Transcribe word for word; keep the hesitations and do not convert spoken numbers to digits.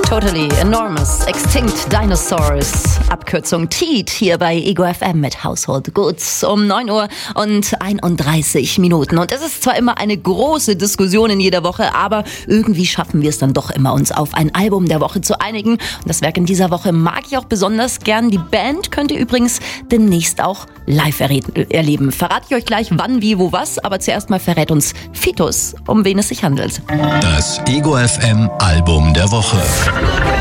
Totally Enormous Extinct Dinosaurs, Abkürzung T E A T, hier bei Ego F M mit Household Goods um neun Uhr und einunddreißig Minuten. Und es ist zwar immer eine große Diskussion in jeder Woche, aber irgendwie schaffen wir es dann doch immer, uns auf ein Album der Woche zu einigen. Und das Werk in dieser Woche mag ich auch besonders gern. Die Band könnt ihr übrigens demnächst auch live erleben. Verrate ich euch gleich wann, wie, wo, was, aber zuerst mal verrät uns Fitus, um wen es sich handelt. Das Ego F M Album der Woche.